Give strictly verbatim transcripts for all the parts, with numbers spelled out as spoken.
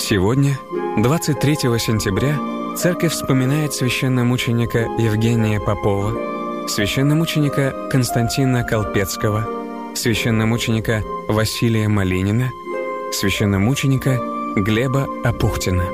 Сегодня, двадцать третьего сентября, церковь вспоминает священномученика Евгения Попова, священномученика Константина Колпецкого, священномученика Василия Малинина, священномученика Глеба Апухтина.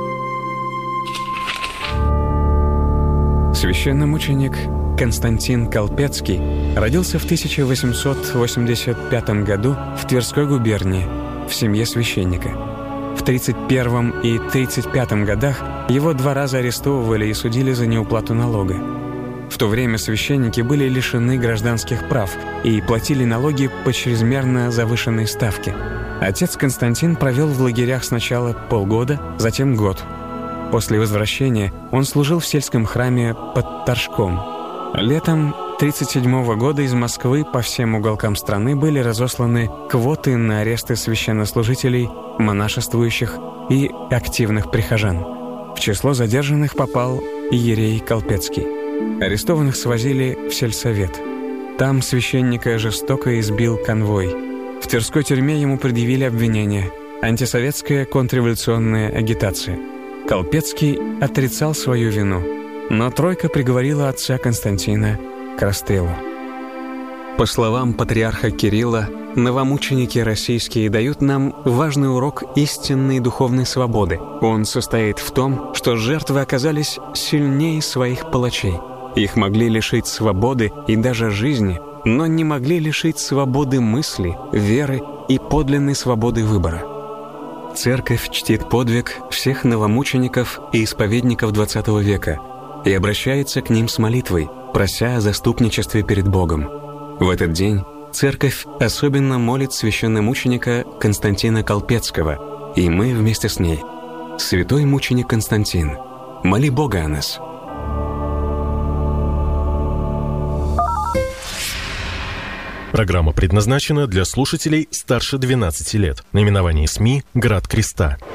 Священномученик Константин Колпецкий родился в тысяча восемьсот восемьдесят пятом году в Тверской губернии в семье священника. В тридцать первом и тридцать пятом годах его два раза арестовывали и судили за неуплату налога. В то время священники были лишены гражданских прав и платили налоги по чрезмерно завышенной ставке. Отец Константин провел в лагерях сначала полгода, затем год. После возвращения он служил в сельском храме под Торжком. Летом тридцать седьмого года из Москвы по всем уголкам страны были разосланы квоты на аресты священнослужителей, монашествующих и активных прихожан. В число задержанных попал иерей Колпецкий. Арестованных свозили в сельсовет. Там священника жестоко избил конвой. В Тверской тюрьме ему предъявили обвинение «Антисоветская контрреволюционная агитация». Колпецкий отрицал свою вину, но тройка приговорила отца Константина к расстрелу. По словам патриарха Кирилла, новомученики российские дают нам важный урок истинной духовной свободы. Он состоит в том, что жертвы оказались сильнее своих палачей. Их могли лишить свободы и даже жизни, но не могли лишить свободы мысли, веры и подлинной свободы выбора. Церковь чтит подвиг всех новомучеников и исповедников двадцатого века и обращается к ним с молитвой, прося о заступничестве перед Богом. В этот день Церковь особенно молит священномученика Константина Колпецкого, и мы вместе с ней. Святой мученик Константин, моли Бога о нас. Программа предназначена для слушателей старше двенадцати лет. Наименование СМИ «Град Креста».